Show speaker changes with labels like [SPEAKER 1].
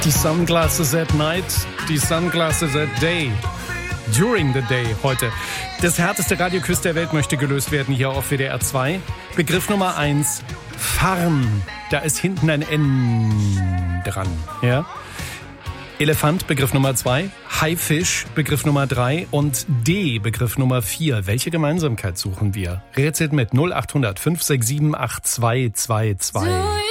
[SPEAKER 1] Die Sunglasses at Night, die Sunglasses at Day. During the Day heute. Das härteste Radioquiz der Welt möchte gelöst werden hier auf WDR 2. Begriff Nummer 1, Farn. Da ist hinten ein N dran. Ja? Elefant, Begriff Nummer 2. Haifisch, Begriff Nummer 3. Und D, Begriff Nummer 4. Welche Gemeinsamkeit suchen wir? Rätselt mit 0800 567 8222.